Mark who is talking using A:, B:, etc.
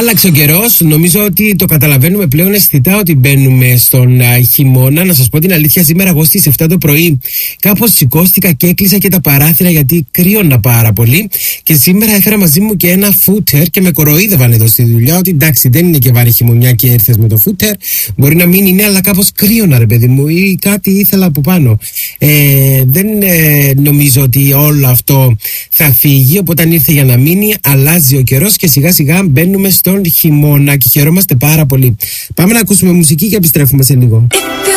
A: άλλαξε ο καιρός. Νομίζω ότι το καταλαβαίνουμε πλέον αισθητά ότι μπαίνουμε στον χειμώνα. Να σας πω την αλήθεια, σήμερα εγώ στις 7 το πρωί κάπως σηκώστηκα και έκλεισα και τα παράθυρα γιατί κρύωνα πάρα πολύ. Και σήμερα έφερα μαζί μου και ένα φούτερ και με κοροϊδεύαν εδώ στη δουλειά ότι εντάξει, δεν είναι και βάρη χειμωνιά και ήρθες με το φούτερ. Μπορεί να μην είναι, αλλά κάπως κρύωνα, ρε παιδί μου, ή κάτι ήθελα από πάνω. Δεν νομίζω ότι όλο αυτό θα φύγει. Οπότε αν ήρθε για να μείνει, αλλάζει ο καιρός και σιγά σιγά μπαίνουμε στον χειμώνα και χαιρόμαστε πάρα πολύ. Πάμε να ακούσουμε μουσική και επιστρέφουμε σε λίγο.